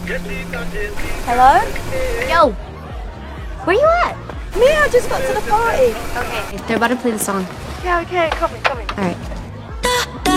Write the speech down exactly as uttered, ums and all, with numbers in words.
Hello? Yo! Where you at? Me, I just got to the party. Okay, they're about to play the song. Yeah, okay, coming, coming. Alright.